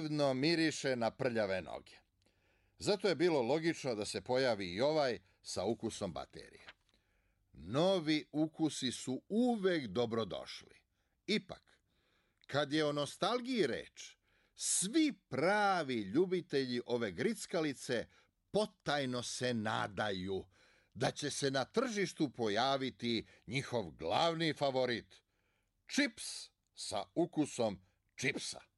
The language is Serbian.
jadno miriše na prljave noge. Zato je bilo logično da se pojavi i ovaj sa ukusom baterije. Novi ukusi su uvek dobrodošli. Ipak, kad je o nostalgiji reč, svi pravi ljubitelji ove grickalice potajno se nadaju da će se na tržištu pojaviti njihov glavni favorit, čips sa ukusom čipsa.